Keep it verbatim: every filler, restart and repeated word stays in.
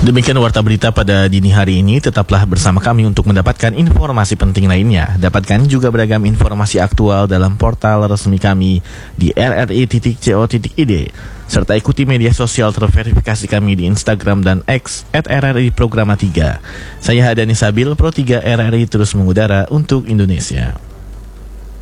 Demikian warta berita pada dini hari ini. Tetaplah bersama kami untuk mendapatkan informasi penting lainnya. Dapatkan juga beragam informasi aktual dalam portal resmi kami di r r i titik co titik i d, serta ikuti media sosial terverifikasi kami di Instagram dan X at r r i programa tiga. Saya Hadani Sabil, Pro tiga R R I terus mengudara untuk Indonesia.